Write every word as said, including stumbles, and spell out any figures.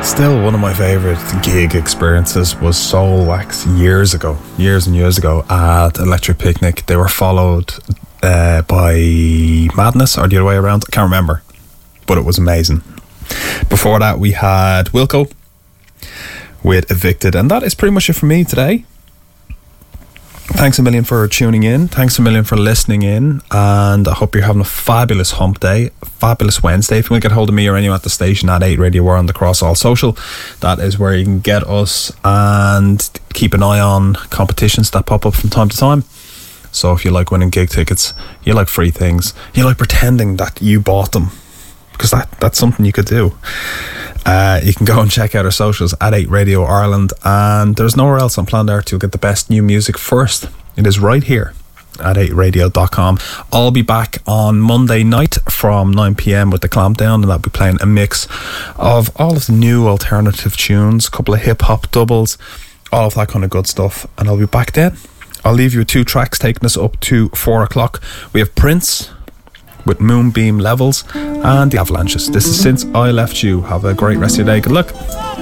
Still, one of my favourite gig experiences was Soulwax years ago, years and years ago at Electric Picnic. They were followed uh, by Madness, or the other way around, I can't remember, but it was amazing. Before that, we had Wilco with Evicted, and that is pretty much it for me today. Thanks a million for tuning in. Thanks a million for listening in. And I hope you're having a fabulous hump day, fabulous Wednesday. If you want to get hold of me or anyone at the station, at eight Radio World across all social, that is where you can get us, and keep an eye on competitions that pop up from time to time. So if you like winning gig tickets, you like free things, you like pretending that you bought them, because that, that's something you could do. Uh, you can go and check out our socials at eight Radio Ireland, and there's nowhere else on planet Earth you'll get the best new music first. It is right here at eight radio dot com. I'll be back on Monday night from nine p.m. with the Clampdown, and I'll be playing a mix of all of the new alternative tunes, a couple of hip-hop doubles, all of that kind of good stuff, and I'll be back then. I'll leave you with two tracks taking us up to four o'clock. We have Prince with Moonbeam Levels and the Avalanches. This is Since I Left You. Have a great rest of your day. Good luck.